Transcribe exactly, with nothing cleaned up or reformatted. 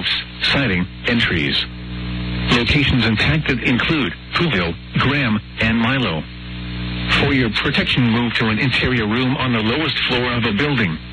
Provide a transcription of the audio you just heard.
roofs, siding, and trees. Locations impacted include Whoville, Graham, and Milo. For your protection, move to an interior room on the lowest floor of a building.